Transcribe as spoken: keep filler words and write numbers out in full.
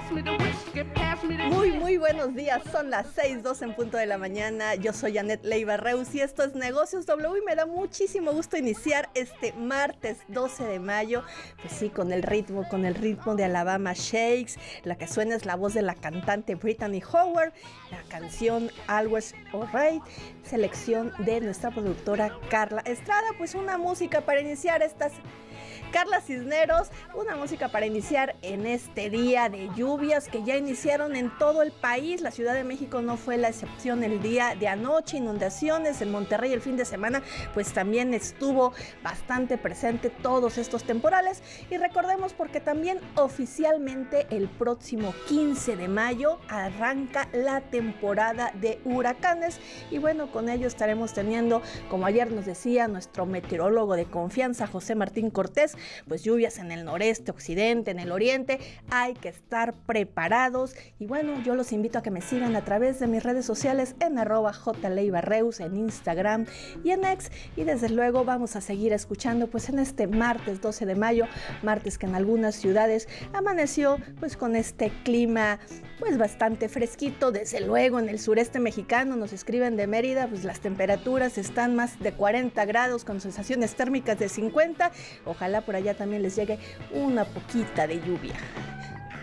Muy, muy buenos días, son las seis doce en punto de la mañana. Yo soy Annette Leiva Reus y esto es Negocios W y me da muchísimo gusto iniciar este martes doce de mayo, pues sí, con el ritmo, con el ritmo de Alabama Shakes. La que suena es la voz de la cantante Brittany Howard, la canción Always Alright, selección de nuestra productora Carla Estrada. Pues una música para iniciar estas... Carla Cisneros, una música para iniciar en este día de lluvias que ya iniciaron en todo el país. La Ciudad de México no fue la excepción el día de anoche, inundaciones en Monterrey el fin de semana, pues también estuvo bastante presente todos estos temporales. Y recordemos porque también oficialmente el próximo quince de mayo arranca la temporada de huracanes y bueno, con ello estaremos teniendo, como ayer nos decía nuestro meteorólogo de confianza, José Martín Cortés, pues lluvias en el noreste, occidente, en el oriente. Hay que estar preparados y bueno, yo los invito a que me sigan a través de mis redes sociales en arroba jleivarreus en Instagram y en X, y desde luego vamos a seguir escuchando pues en este martes doce de mayo, martes que en algunas ciudades amaneció pues con este clima pues bastante fresquito. Desde luego en el sureste mexicano nos escriben de Mérida, pues las temperaturas están más de cuarenta grados con sensaciones térmicas de cincuenta. Ojalá por allá también les llegue una poquita de lluvia.